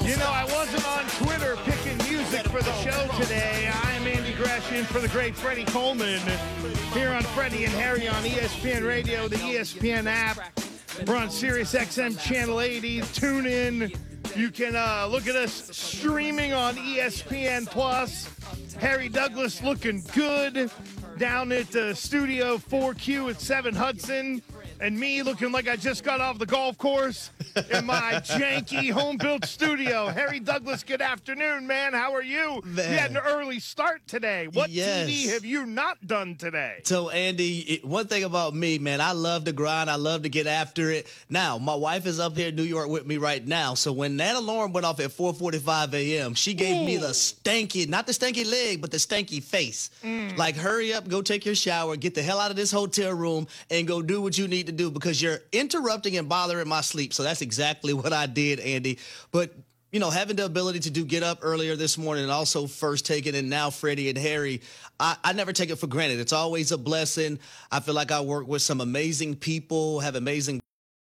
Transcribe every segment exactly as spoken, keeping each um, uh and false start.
You know, I wasn't on Twitter picking music for the show today. I'm Andy Gresham for the great Freddie Coleman here on Freddie and Harry on E S P N Radio, the E S P N app. We're on Sirius X M Channel eighty. Tune in. You can uh, look at us streaming on E S P N Plus. Harry Douglas looking good down at uh, Studio four Q at seven Hudson. And me looking like I just got off the golf course in my janky home-built studio. Harry Douglas, good afternoon, man. How are you? Man. You had an early start today. What Yes. T V have you not done today? So, Andy, it- one thing about me, man, I love to grind. I love to get after it. Now, my wife is up here in New York with me right now. So when that alarm went off at four forty-five a.m., she gave me the stanky, not the stanky leg, but the stanky face. Like, hurry up, go take your shower, get the hell out of this hotel room, and go do what you need to do because you're interrupting and bothering my sleep. So that's exactly what I did, Andy. But you know, having the ability to do get up earlier this morning and also first take it and now Freddie and Harry, I, I never take it for granted. It's always a blessing. I feel like I work with some amazing people, have amazing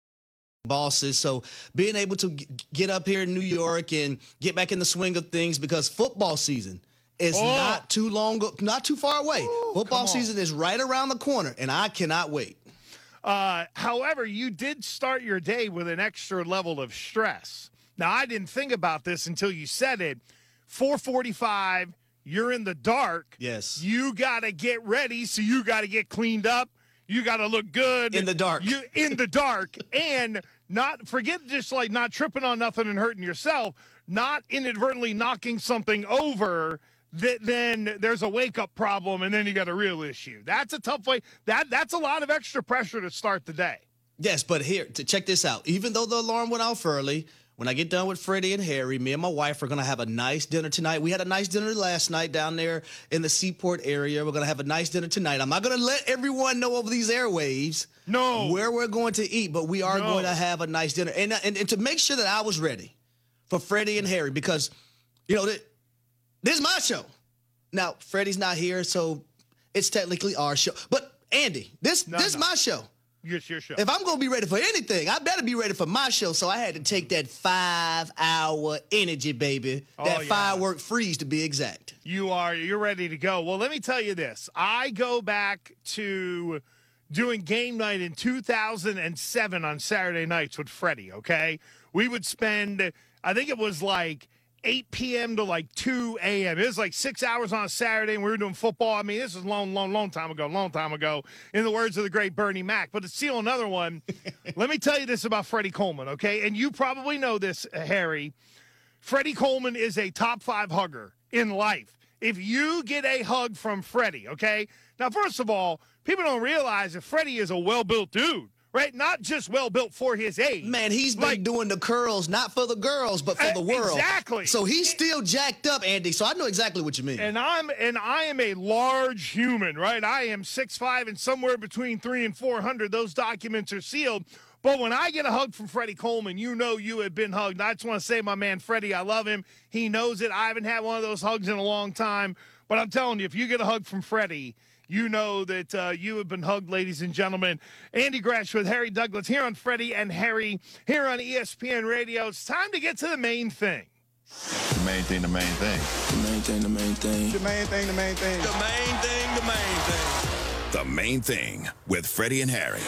bosses. So being able to g- get up here in New York and get back in the swing of things because football season is Oh. not too long, not too far away. Ooh, football come on. season is right around the corner and I cannot wait. Uh, however, you did start your day with an extra level of stress. Now, I didn't think about this until you said it. four forty-five, you're in the dark. Yes. You got to get ready, so you got to get cleaned up. You got to look good. In the dark. You in the dark. And not forget just like not tripping on nothing and hurting yourself, not inadvertently knocking something over that then there's a wake-up problem and then you got a real issue. That's a tough way. That That's a lot of extra pressure to start the day. Yes, but here, to check this out. Even though the alarm went off early, when I get done with Freddie and Harry, me and my wife are going to have a nice dinner tonight. We had a nice dinner last night down there in the Seaport area. We're going to have a nice dinner tonight. I'm not going to let everyone know over these airwaves No. where we're going to eat, but we are No. going to have a nice dinner. And, and, and to make sure that I was ready for Freddie and Harry, because, you know, th- this is my show. Now, Freddie's not here, so it's technically our show. But, Andy, this, No, this is no. my show. It's your show. If I'm going to be ready for anything, I better be ready for my show. So I had to take that five-hour energy, baby. That Oh, yeah. firework freeze, to be exact. You are, you're ready to go. Well, let me tell you this. I go back to doing game night in two thousand seven on Saturday nights with Freddie, okay? We would spend, I think it was like eight p.m. to like two a.m. It was like six hours on a Saturday, and we were doing football. I mean, this is a long, long, long time ago, long time ago, in the words of the great Bernie Mac. But to steal another one, let me tell you this about Freddie Coleman, okay? And you probably know this, Harry. Freddie Coleman is a top five hugger in life. If you get a hug from Freddie, okay? Now, first of all, people don't realize that Freddie is a well-built dude, right? Not just well-built for his age. Man, he's been Like- doing the curls, not for the girls, but for Uh, the world. exactly. So he's still jacked up, Andy. So I know exactly what you mean. And I'm and I am a large human, right? I am six five and somewhere between three and four hundred. Those documents are sealed. But when I get a hug from Freddie Coleman, you know you have been hugged. I just want to say, my man Freddie, I love him. He knows it. I haven't had one of those hugs in a long time. But I'm telling you, if you get a hug from Freddie, you know that uh, you have been hugged, ladies and gentlemen. Andy Grash with Harry Douglas here on Freddie and Harry here on E S P N Radio. It's time to get to the main thing. The main thing, the main thing. The main thing, the main thing. The main thing, the main thing. The main thing, the main thing. The Main Thing with Freddie and Harry.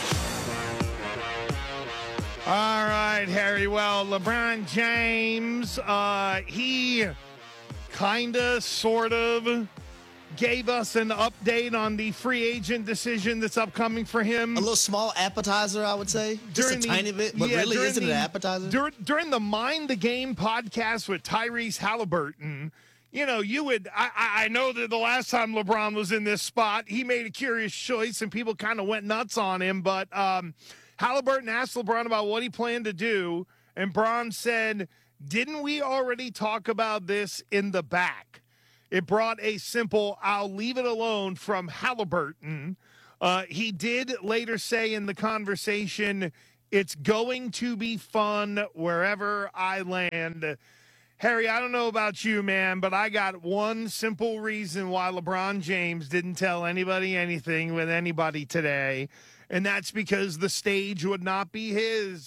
All right, Harry. Well, LeBron James, uh, he kind of, sort of gave us an update on the free agent decision that's upcoming for him. A little small appetizer, I would say. Just a the- tiny bit, but yeah, really during isn't the- it an appetizer? Dur- during the Mind the Game podcast with Tyrese Halliburton, you know, you would, I, I I know that the last time LeBron was in this spot, he made a curious choice and people kind of went nuts on him. But um, Halliburton asked LeBron about what he planned to do. And Bron said, didn't we already talk about this in the back? It brought a simple, I'll leave it alone from Halliburton. Uh, he did later say in the conversation, it's going to be fun wherever I land. Harry, I don't know about you, man, but I got one simple reason why LeBron James didn't tell anybody anything with anybody today, and that's because the stage would not be his.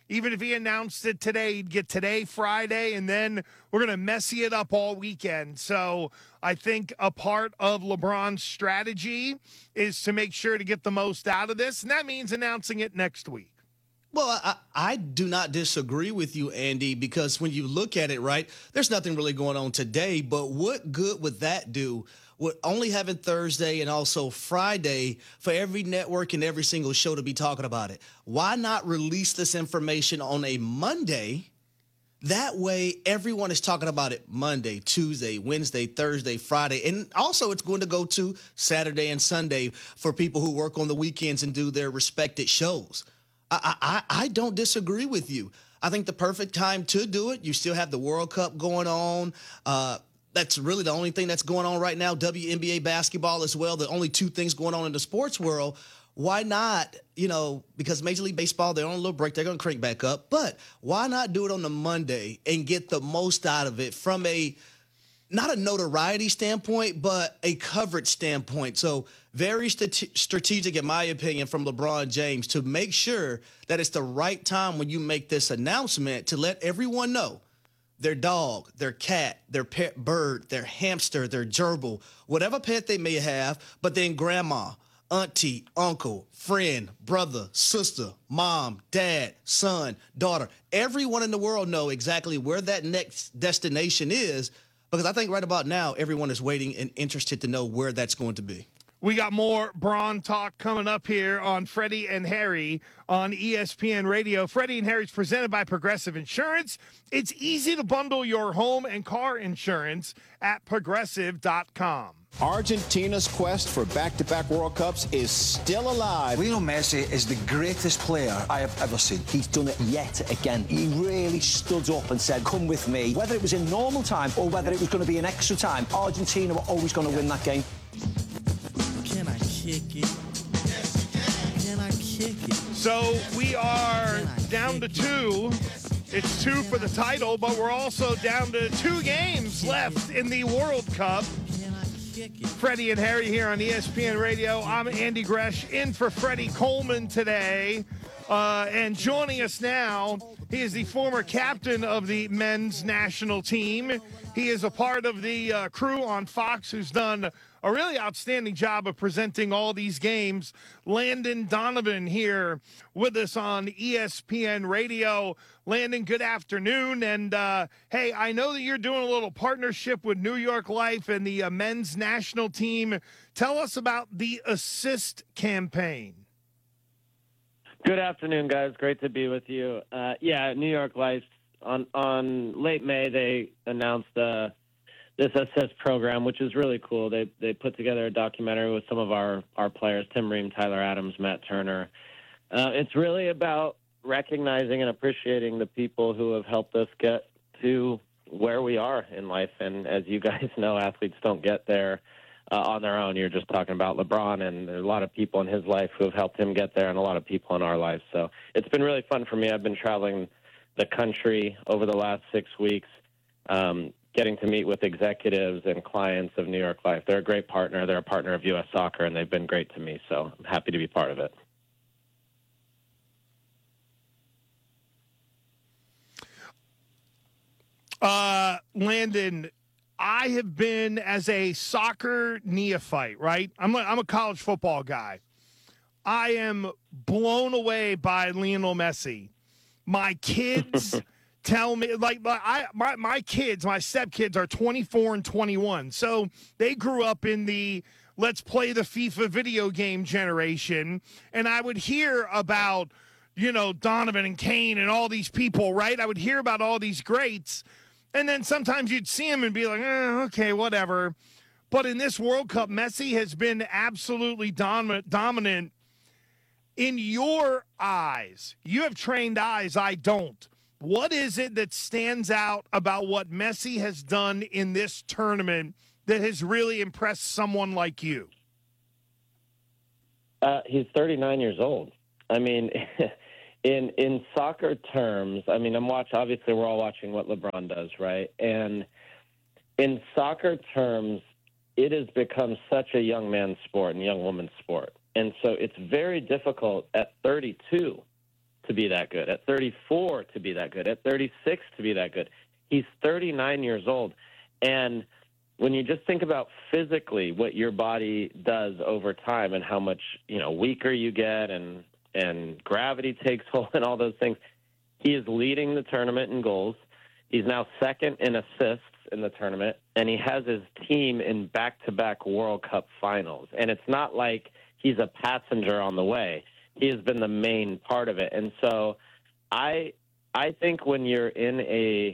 Even if he announced it today, he'd get today, Friday, and then we're going to Messi it up all weekend. So I think a part of LeBron's strategy is to make sure to get the most out of this, and that means announcing it next week. Well, I, I do not disagree with you, Andy, because when you look at it, right, there's nothing really going on today, but what good would that do? With only having Thursday and also Friday for every network and every single show to be talking about it. Why not release this information on a Monday? That way, everyone is talking about it Monday, Tuesday, Wednesday, Thursday, Friday. And also, it's going to go to Saturday and Sunday for people who work on the weekends and do their respected shows. I, I, I don't disagree with you. I think the perfect time to do it, you still have the World Cup going on. Uh, that's really the only thing that's going on right now. W N B A basketball as well. The only two things going on in the sports world. Why not, you know, because Major League Baseball, they're on a little break. They're going to crank back up. But why not do it on the Monday and get the most out of it from a, not a notoriety standpoint, but a coverage standpoint. So very st- strategic, in my opinion, from LeBron James to make sure that it's the right time when you make this announcement to let everyone know their dog, their cat, their pet bird, their hamster, their gerbil, whatever pet they may have, but then grandma, auntie, uncle, friend, brother, sister, mom, dad, son, daughter, everyone in the world know exactly where that next destination is, because I think right about now, everyone is waiting and interested to know where that's going to be. We got more Braun talk coming up here on Freddie and Harry on E S P N Radio. Freddie and Harry is presented by Progressive Insurance. It's easy to bundle your home and car insurance at progressive dot com. Argentina's quest for back-to-back World Cups is still alive. Lionel Messi is the greatest player I have ever seen. He's done it yet again. He really stood up and said, come with me. Whether it was in normal time or whether it was going to be in extra time, Argentina were always going to win that game. Can I kick it? Can I kick it? So we are down to two. It's two for the title, but we're also down to two games left in the World Cup. Freddie and Harry here on E S P N Radio. I'm Andy Gresh in for Freddie Coleman today. Uh, and joining us now, he is the former captain of the men's national team. He is a part of the uh, crew on Fox who's done a really outstanding job of presenting all these games. Landon Donovan here with us on E S P N Radio. Landon, good afternoon. And, uh, hey, I know that you're doing a little partnership with New York Life and the uh, men's national team. Tell us about the assist campaign. Good afternoon, guys. Great to be with you. Uh, yeah, New York Life, on, on late May, they announced uh, this assist program, which is really cool. They they put together a documentary with some of our, our players, Tim Ream, Tyler Adams, Matt Turner. Uh, it's really about recognizing and appreciating the people who have helped us get to where we are in life. And as you guys know, athletes don't get there uh, on their own. You're just talking about LeBron, and there's a lot of people in his life who have helped him get there and a lot of people in our lives. So it's been really fun for me. I've been traveling the country over the last six weeks, um, getting to meet with executives and clients of New York Life. They're a great partner. They're a partner of U S Soccer, and they've been great to me. So I'm happy to be part of it. Uh, Landon, I have been, as a soccer neophyte, right? I'm a, I'm a college football guy. I am blown away by Lionel Messi. My kids tell me, like, I, my, my kids, my stepkids are twenty-four and twenty-one. So they grew up in the let's play the FIFA video game generation. And I would hear about, you know, Donovan and Kane and all these people, right? I would hear about all these greats. And then sometimes you'd see him and be like, eh, okay, whatever. But in this World Cup, Messi has been absolutely dominant. dominant. In your eyes, you have trained eyes, I don't. What is it that stands out about what Messi has done in this tournament that has really impressed someone like you? Uh, he's thirty-nine years old. I mean, in in soccer terms, I mean, I'm watching, obviously we're all watching what LeBron does, right? And in soccer terms, it has become such a young man's sport and young woman's sport. And so it's very difficult at thirty-two to be that good, at thirty-four to be that good, at thirty-six to be that good. He's thirty-nine years old. And when you just think about physically what your body does over time and how much, you know, weaker you get and, and gravity takes hold and all those things, he is leading the tournament in goals. He's now second in assists in the tournament, and he has his team in back-to-back World Cup finals. And it's not like he's a passenger on the way. He has been the main part of it. And so I I think when you're in a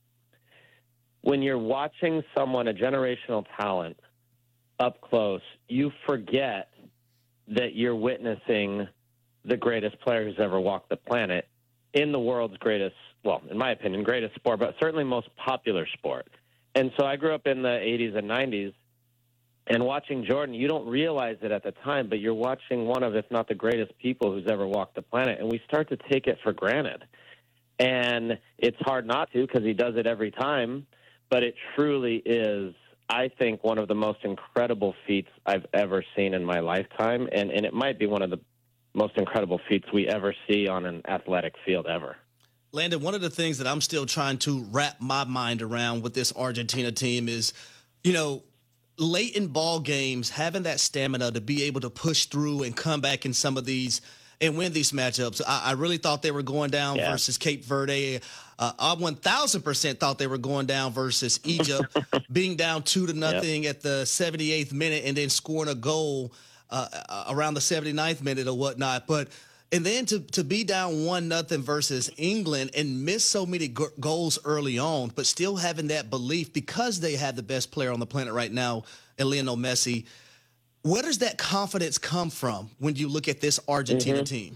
when you're watching someone, a generational talent, up close, you forget that you're witnessing the greatest player who's ever walked the planet in the world's greatest, well, in my opinion, greatest sport, but certainly most popular sport. And so I grew up in the eighties and nineties, and watching Jordan, you don't realize it at the time, but you're watching one of, if not the greatest people who's ever walked the planet, and we start to take it for granted. And it's hard not to because he does it every time, but it truly is, I think, one of the most incredible feats I've ever seen in my lifetime, and, and it might be one of the most incredible feats we ever see on an athletic field ever. Landon, one of the things that I'm still trying to wrap my mind around with this Argentina team is, you know, late in ball games, having that stamina to be able to push through and come back in some of these and win these matchups. I, I really thought they were going down yeah. versus Cape Verde. Uh, I one thousand percent thought they were going down versus Egypt, being down two to nothing yep. at the seventy-eighth minute and then scoring a goal uh, around the seventy-ninth minute or whatnot. But and then to, to be down one nothing versus England and miss so many g- goals early on, but still having that belief because they have the best player on the planet right now, and Lionel Messi. Where does that confidence come from when you look at this Argentina mm-hmm. team?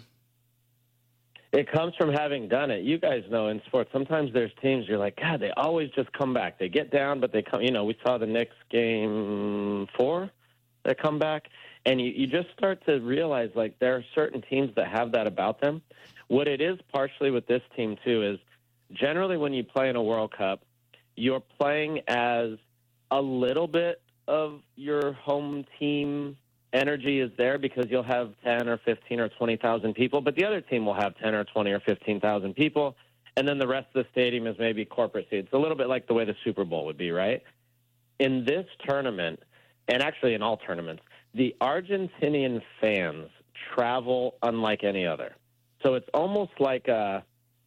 It comes from having done it. You guys know in sports, sometimes there's teams you're like, God, they always just come back. They get down, but they come. You know, we saw the Knicks game four, they come back. And you, you just start to realize, like, there are certain teams that have that about them. What it is partially with this team, too, is generally when you play in a World Cup, you're playing as a little bit of your home team energy is there because you'll have ten or fifteen or twenty thousand people, but the other team will have ten or twenty or fifteen thousand people, and then the rest of the stadium is maybe corporate seats. It's a little bit like the way the Super Bowl would be, right? In this tournament, and actually in all tournaments, the Argentinian fans travel unlike any other. So it's almost like a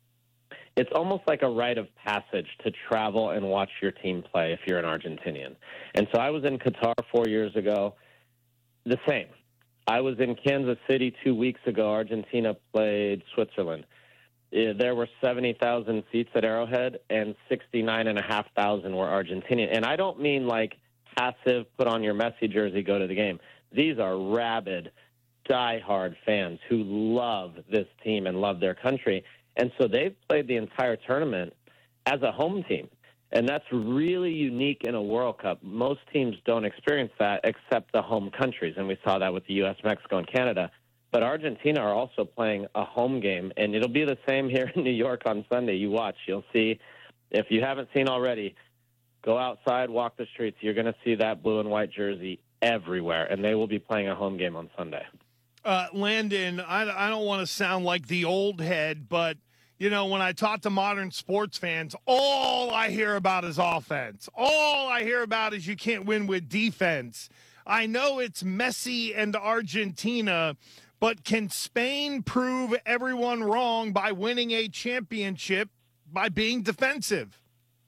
it's almost like a rite of passage to travel and watch your team play if you're an Argentinian. And so I was in Qatar four years ago. The same. I was in Kansas City two weeks ago. Argentina played Switzerland. There were seventy thousand seats at Arrowhead, and sixty-nine thousand five hundred were Argentinian. And I don't mean like passive, put on your Messi jersey, go to the game. These are rabid, diehard fans who love this team and love their country. And so they've played the entire tournament as a home team. And that's really unique in a World Cup. Most teams don't experience that except the home countries. And we saw that with the U S, Mexico, and Canada. But Argentina are also playing a home game. And it'll be the same here in New York on Sunday. You watch. You'll see, if you haven't seen already, go outside, walk the streets. You're going to see that blue and white jersey everywhere. And they will be playing a home game on Sunday. Uh, Landon, I, I don't want to sound like the old head, but you know, when I talk to modern sports fans, all I hear about is offense. All I hear about is you can't win with defense. I know it's Messi and Argentina, but can Spain prove everyone wrong by winning a championship by being defensive?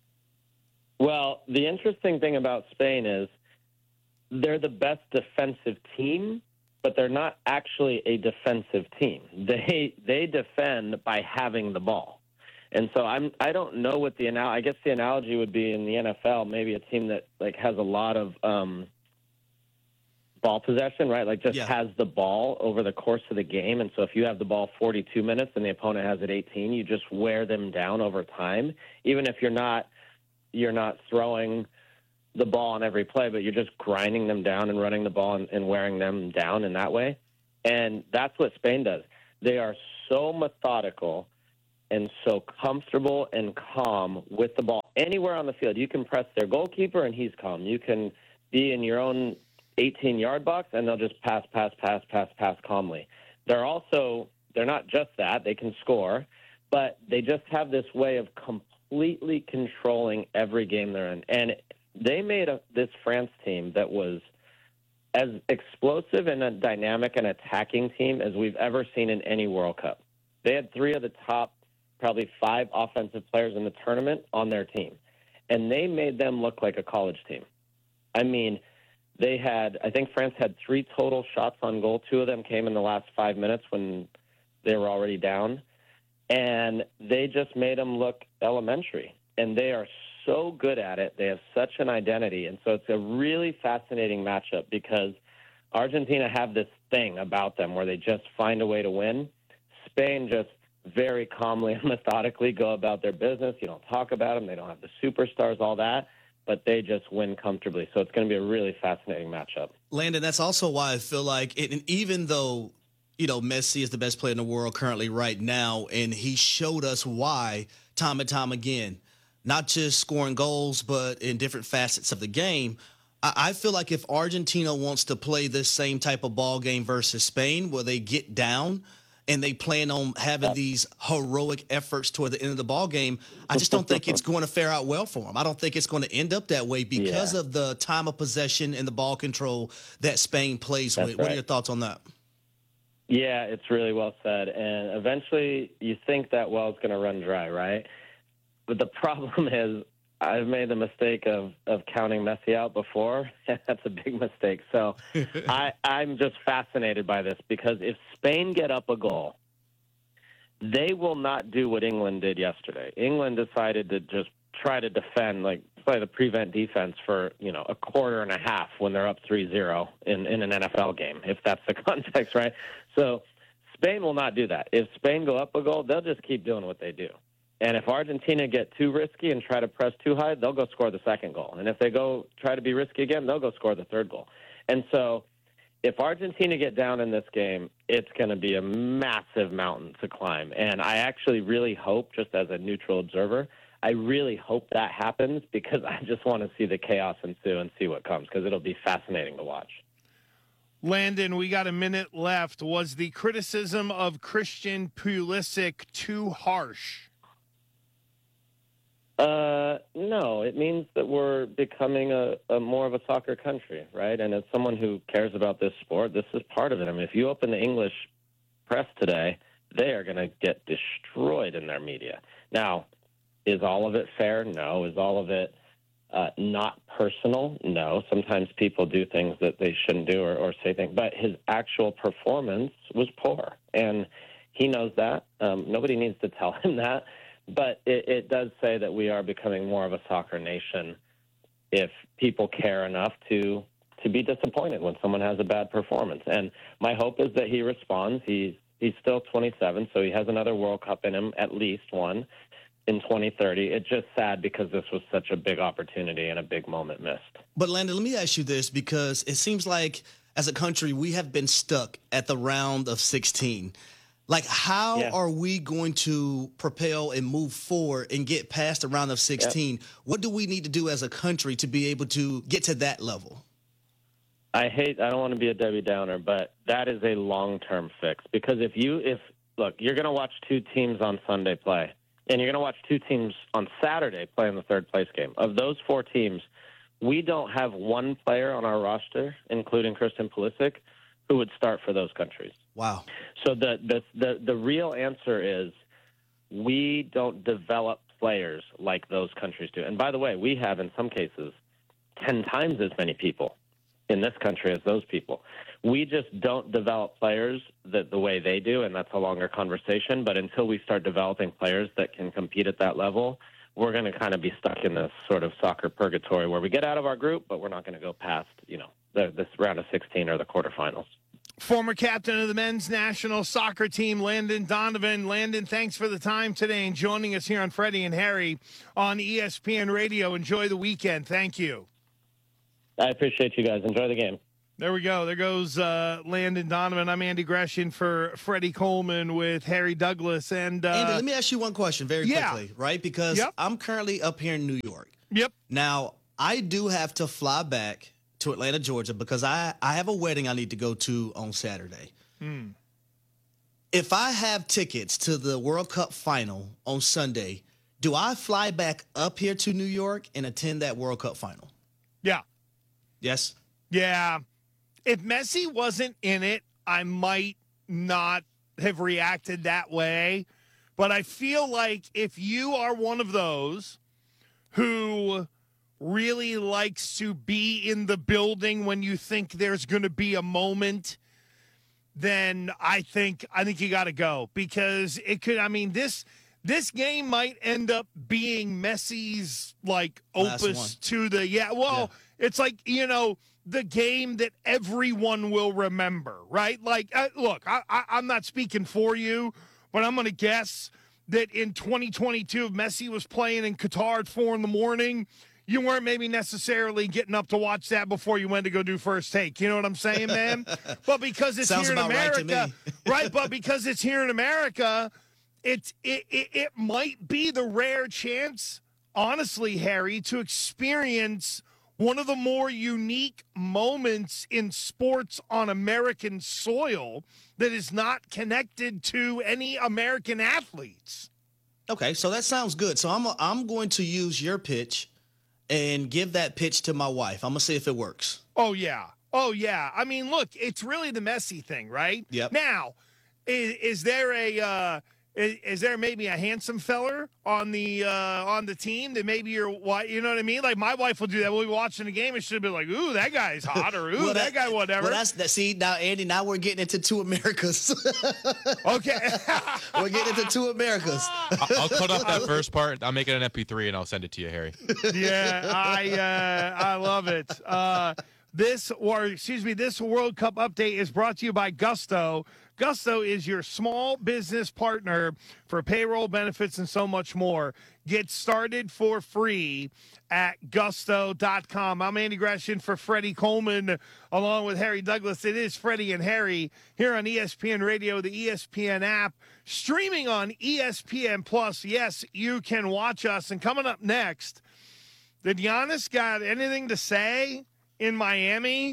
Well, the interesting thing about Spain is they're the best defensive team, but they're not actually a defensive team. They they defend by having the ball. And so I'm I don't know what the anal- I guess the analogy would be in the N F L, maybe a team that like has a lot of um, ball possession, right? Like just yeah. has the ball over the course of the game. And so if you have the ball forty-two minutes and the opponent has it eighteen, you just wear them down over time, even if you're not you're not throwing the ball on every play, but you're just grinding them down and running the ball and, and wearing them down in that way. And that's what Spain does. They are so methodical and so comfortable and calm with the ball. Anywhere on the field, you can press their goalkeeper and he's calm. You can be in your own eighteen-yard box and they'll just pass, pass, pass, pass, pass calmly. They're also they're not just that. They can score, but they just have this way of completely controlling every game they're in. And they made a, this France team that was as explosive and a dynamic and attacking team as we've ever seen in any World Cup. They had three of the top, probably five offensive players in the tournament on their team, and they made them look like a college team. I mean, they had, I think France had three total shots on goal. Two of them came in the last five minutes when they were already down, and they just made them look elementary, and they are so good at it. They have such an identity, and so it's a really fascinating matchup because Argentina have this thing about them where they just find a way to win. Spain just very calmly and methodically go about their business. You don't talk about them. They don't have the superstars, all that, but they just win comfortably. So it's going to be a really fascinating matchup. Landon, that's also why I feel like, it, and even though, you know, Messi is the best player in the world currently right now, and he showed us why time and time again, not just scoring goals, but in different facets of the game. I, I feel like if Argentina wants to play this same type of ball game versus Spain, where they get down and they plan on having these heroic efforts toward the end of the ball game, I just don't think it's going to fare out well for them. I don't think it's going to end up that way because yeah. of the time of possession and the ball control that Spain plays That's with. Right. What are your thoughts on that? Yeah, it's really well said. And eventually you think that well's going to run dry, right? But the problem is I've made the mistake of, of counting Messi out before. That's a big mistake. So I, I'm just fascinated by this because if Spain get up a goal, they will not do what England did yesterday. England decided to just try to defend, like play the prevent defense for, you know, a quarter and a half when they're up three zero in, in an N F L game, if that's the context, right? So Spain will not do that. If Spain go up a goal, they'll just keep doing what they do. And if Argentina get too risky and try to press too high, they'll go score the second goal. And if they go try to be risky again, they'll go score the third goal. And so if Argentina get down in this game, it's going to be a massive mountain to climb. And I actually really hope, just as a neutral observer, I really hope that happens because I just want to see the chaos ensue and see what comes because it'll be fascinating to watch. Landon, we got a minute left. Was the criticism of Christian Pulisic too harsh? Uh, no, it means that we're becoming a, a more of a soccer country, right? And as someone who cares about this sport, this is part of it. I mean, if you open the English press today, they are going to get destroyed in their media. Now, is all of it fair? No. Is all of it uh, not personal? No. Sometimes people do things that they shouldn't do or, or say things. But his actual performance was poor, and he knows that. Um, nobody needs to tell him that. But it, it does say that we are becoming more of a soccer nation if people care enough to to be disappointed when someone has a bad performance. And my hope is that he responds. He's he's still twenty-seven, so he has another World Cup in him, at least one, in twenty thirty. It's just sad because this was such a big opportunity and a big moment missed. But, Landon, let me ask you this, because it seems like as a country we have been stuck at the round of sixteen. Like, how yeah. are we going to propel and move forward and get past the round of sixteen? Yep. What do we need to do as a country to be able to get to that level? I hate, I don't want to be a Debbie Downer, but that is a long-term fix. Because if you, if, look, you're going to watch two teams on Sunday play, and you're going to watch two teams on Saturday play in the third place game. Of those four teams, we don't have one player on our roster, including Christian Pulisic, who would start for those countries. Wow. So the, the the the real answer is we don't develop players like those countries do. And by the way, we have in some cases ten times as many people in this country as those people. We just don't develop players that the way they do, and that's a longer conversation. But until we start developing players that can compete at that level, we're going to kind of be stuck in this sort of soccer purgatory where we get out of our group, but we're not going to go past, you know, the, this round of sixteen or the quarterfinals. Former captain of the men's national soccer team, Landon Donovan. Landon, thanks for the time today and joining us here on Freddie and Harry on E S P N Radio. Enjoy the weekend. Thank you. I appreciate you guys. Enjoy the game. There we go. There goes uh, Landon Donovan. I'm Andy Gresham for Freddie Coleman with Harry Douglas. And uh, Andy, let me ask you one question very yeah. quickly, right? Because yep. I'm currently up here in New York. Yep. Now, I do have to fly back to Atlanta, Georgia, because I, I have a wedding I need to go to on Saturday. Hmm. If I have tickets to the World Cup final on Sunday, do I fly back up here to New York and attend that World Cup final? Yeah. Yes? Yeah. If Messi wasn't in it, I might not have reacted that way. But I feel like if you are one of those who really likes to be in the building when you think there's going to be a moment, then I think I think you got to go, because it could, I mean, this this game might end up being Messi's like Last opus one. to the yeah, well, Yeah. it's like, you know, the game that everyone will remember, right? Like, uh, look, I, I, I'm not speaking for you, but I'm going to guess that in twenty twenty-two, if Messi was playing in Qatar at four in the morning, you weren't maybe necessarily getting up to watch that before you went to go do first take. You know what I'm saying, man? But because it's Sounds here in about right to America, me. right? But because it's here in America, it's it, it it might be the rare chance, honestly, Harry, to experience one of the more unique moments in sports on American soil that is not connected to any American athletes. Okay, so that sounds good. So I'm I'm going to use your pitch and give that pitch to my wife. I'm going to see if it works. Oh, yeah. Oh, yeah. I mean, look, it's really the Messi thing, right? Yep. Now, is, is there a uh, is, is there maybe a handsome feller on the uh, on the team that maybe you're, you know what I mean? Like, my wife will do that. We'll be watching the game and she'll be like, ooh, that guy's hot, or ooh, Well, that, guy whatever. Well, that's that. See, now, Andy, now we're getting into two Americas. Okay. We're getting into two Americas. I'll, I'll cut off that first part. I'll make it an M P three and I'll send it to you, Harry. Yeah, I uh, I love it. Uh, this, or excuse me, this World Cup update is brought to you by Gusto. Gusto is your small business partner for payroll, benefits, and so much more. Get started for free at gusto dot com. I'm Andy Gresham for Freddie Coleman, along with Harry Douglas. It is Freddie and Harry here on E S P N Radio, the E S P N app, streaming on E S P N Plus. Yes, you can watch us. And coming up next, did Giannis got anything to say in Miami?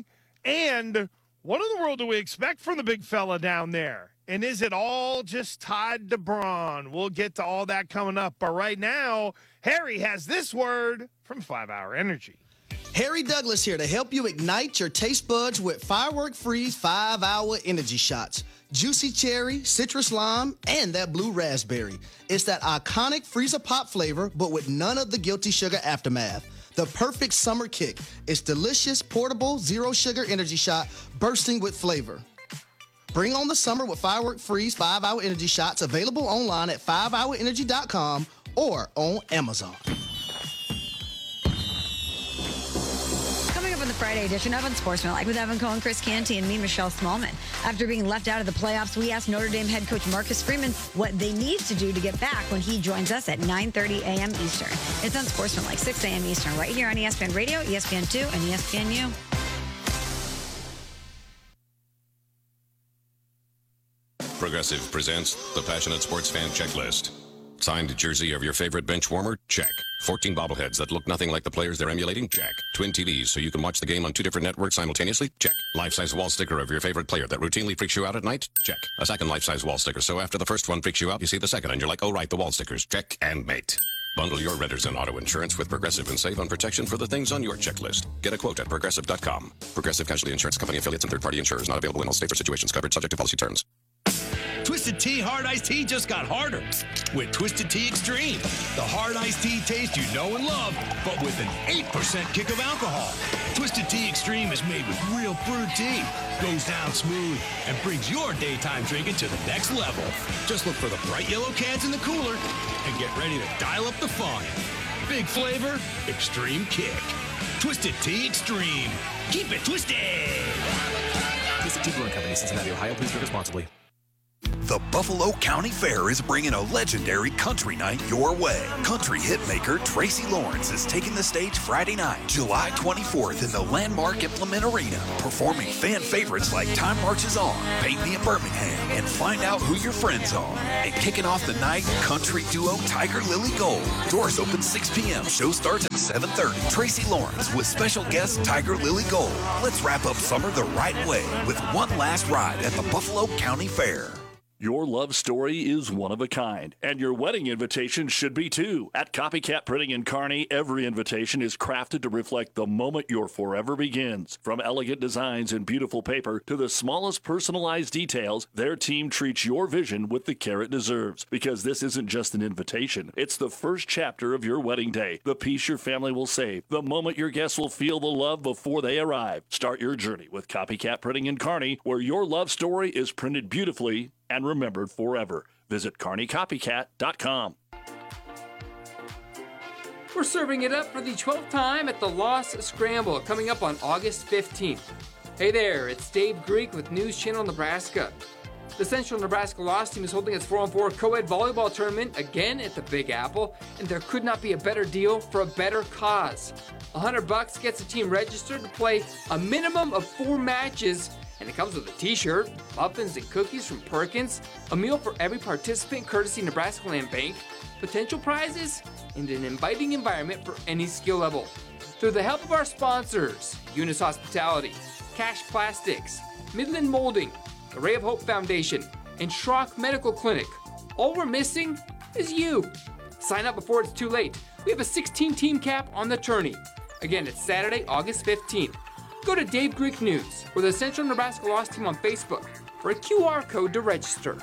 And what in the world do we expect from the big fella down there? And is it all just tied to Braun? We'll get to all that coming up. But right now, Harry has this word from five hour Energy. Harry Douglas here to help you ignite your taste buds with Firework Freeze five hour Energy Shots. Juicy cherry, citrus lime, and that blue raspberry. It's that iconic freezer pop flavor, but with none of the guilty sugar aftermath. The perfect summer kick. It's delicious, portable, zero sugar energy shot bursting with flavor. Bring on the summer with Firework Freeze five hour Energy Shots, available online at five hour energy dot com or on Amazon. Coming up on the Friday edition of Unsportsmanlike with Evan Cohen, Chris Canty, and me, Michelle Smallman. After being left out of the playoffs, we asked Notre Dame head coach Marcus Freeman what they need to do to get back when he joins us at nine thirty a.m. Eastern. It's Unsportsmanlike, six a.m. Eastern, right here on E S P N Radio, E S P N two, and E S P N U. Progressive presents the Passionate Sports Fan Checklist. Signed jersey of your favorite bench warmer? Check. fourteen bobbleheads that look nothing like the players they're emulating? Check. Twin T Vs so you can watch the game on two different networks simultaneously? Check. Life-size wall sticker of your favorite player that routinely freaks you out at night? Check. A second life-size wall sticker so after the first one freaks you out, you see the second and you're like, oh right, the wall stickers. Check and mate. Bundle your renters and auto insurance with Progressive and save on protection for the things on your checklist. Get a quote at progressive dot com. Progressive Casualty Insurance Company affiliates and third-party insurers not available in all states or situations covered subject to policy terms. Twisted Tea Hard Iced Tea just got harder with Twisted Tea Extreme. The hard iced tea taste you know and love, but with an eight percent kick of alcohol. Twisted Tea Extreme is made with real brewed tea, goes down smooth, and brings your daytime drinking to the next level. Just look for the bright yellow cans in the cooler and get ready to dial up the fun. Big flavor, extreme kick. Twisted Tea Extreme. Keep it twisted. Twisted Tea Brewing Company, Cincinnati, Ohio. Please drink responsibly. The Buffalo County Fair is bringing a legendary country night your way. Country hitmaker Tracy Lawrence is taking the stage Friday night, July twenty-fourth in the landmark Implement Arena, performing fan favorites like Time Marches On, Paint Me a Birmingham, and Find Out Who Your Friends Are. And kicking off the night, country duo Tiger Lily Gold. Doors open six p.m. Show starts at seven thirty. Tracy Lawrence with special guest Tiger Lily Gold. Let's wrap up summer the right way with one last ride at the Buffalo County Fair. Your love story is one of a kind, and your wedding invitation should be too. At Copycat Printing in Kearney, every invitation is crafted to reflect the moment your forever begins. From elegant designs and beautiful paper to the smallest personalized details, their team treats your vision with the care it deserves. Because this isn't just an invitation, it's the first chapter of your wedding day, the piece your family will save, the moment your guests will feel the love before they arrive. Start your journey with Copycat Printing in Kearney, where your love story is printed beautifully and remembered forever. Visit Kearney Copycat dot com. We're serving it up for the twelfth time at the Lost Scramble, coming up on August fifteenth. Hey there, it's Dave Greek with News Channel Nebraska. The Central Nebraska Lost team is holding its four on four co-ed volleyball tournament again at the Big Apple, and there could not be a better deal for a better cause. one hundred bucks gets the team registered to play a minimum of four matches, and it comes with a t-shirt, muffins and cookies from Perkins, a meal for every participant courtesy Nebraska Land Bank, potential prizes, and an inviting environment for any skill level. Through the help of our sponsors, Eunice Hospitality, Cash Plastics, Midland Molding, the Ray of Hope Foundation, and Schrock Medical Clinic, all we're missing is you. Sign up before it's too late. We have a sixteen team cap on the tourney. Again, it's Saturday, August fifteenth. Go to Dave Greek News or the Central Nebraska Lost team on Facebook for a Q R code to register.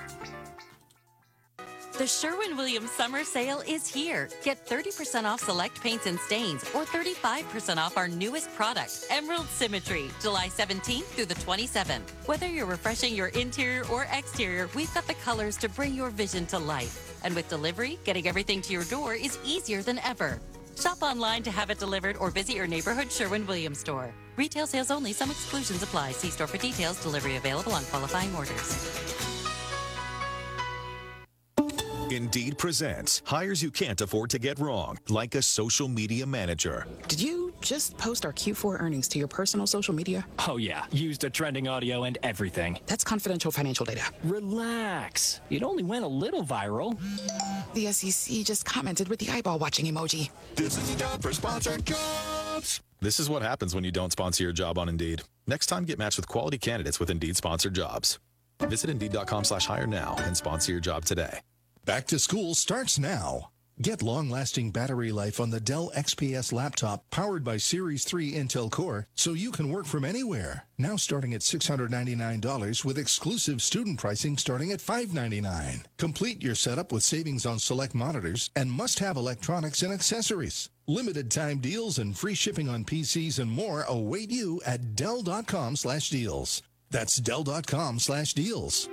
The Sherwin-Williams Summer Sale is here. Get thirty percent off select paints and stains or thirty-five percent off our newest product, Emerald Symmetry, July seventeenth through the twenty-seventh. Whether you're refreshing your interior or exterior, we've got the colors to bring your vision to life. And with delivery, getting everything to your door is easier than ever. Shop online to have it delivered or visit your neighborhood Sherwin-Williams store. Retail sales only. Some exclusions apply. See store for details. Delivery available on qualifying orders. Indeed presents hires you can't afford to get wrong, like a social media manager. Did you just post our Q four earnings to your personal social media? Oh, yeah. Used the trending audio and everything. That's confidential financial data. Relax. It only went a little viral. The S E C just commented with the eyeball watching emoji. This is the job for sponsored jobs. This is what happens when you don't sponsor your job on Indeed. Next time, get matched with quality candidates with Indeed sponsored jobs. Visit Indeed.com slash hire now and sponsor your job today. Back to school starts now. Get long-lasting battery life on the Dell X P S laptop powered by Series three Intel Core so you can work from anywhere. Now starting at six hundred ninety-nine dollars with exclusive student pricing starting at five hundred ninety-nine dollars. Complete your setup with savings on select monitors and must-have electronics and accessories. Limited time deals and free shipping on P Cs and more await you at Dell.com slash deals. That's Dell.com slash deals.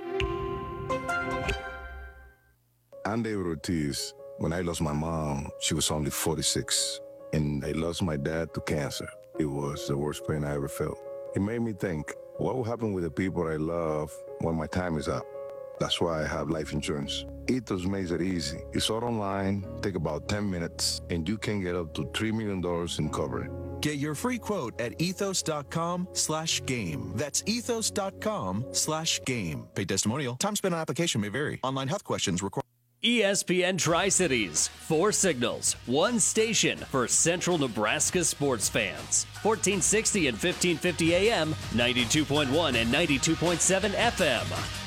I'm David Ortiz. When I lost my mom, she was only forty-six, and I lost my dad to cancer. It was the worst pain I ever felt. It made me think, what will happen with the people I love when my time is up? That's why I have life insurance. Ethos makes it easy. It's all online, take about ten minutes, and you can get up to three million dollars in coverage. Get your free quote at ethos.com slash game. That's ethos.com slash game. Paid testimonial. Time spent on application may vary. Online health questions require. E S P N Tri-Cities, four signals, one station for Central Nebraska sports fans. fourteen sixty and fifteen fifty A M, ninety-two point one and ninety-two point seven F M.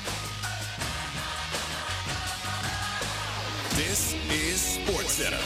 This is SportsCenter.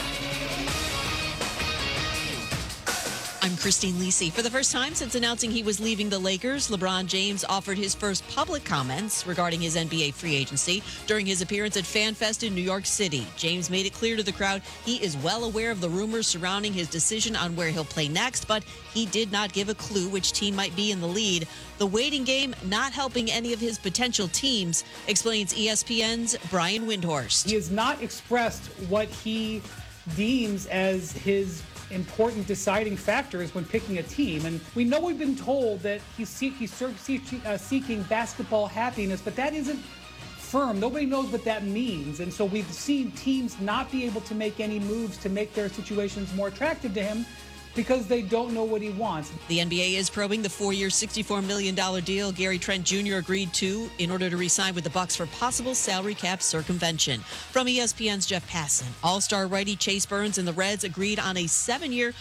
I'm Christine Lisi. For the first time since announcing he was leaving the Lakers, LeBron James offered his first public comments regarding his N B A free agency during his appearance at FanFest in New York City. James made it clear to the crowd he is well aware of the rumors surrounding his decision on where he'll play next, but he did not give a clue which team might be in the lead. The waiting game not helping any of his potential teams, explains E S P N's Brian Windhorst. He has not expressed what he deems as his important deciding factors when picking a team. And we know we've been told that he's, seek, he's seeking, uh, seeking basketball happiness, but that isn't firm. Nobody knows what that means. And so we've seen teams not be able to make any moves to make their situations more attractive to him because they don't know what he wants. The N B A is probing the four-year, sixty-four million dollars deal Gary Trent Junior agreed to in order to re-sign with the Bucks for possible salary cap circumvention. From E S P N's Jeff Passan, All-Star righty Chase Burns and the Reds agreed on a seven-year,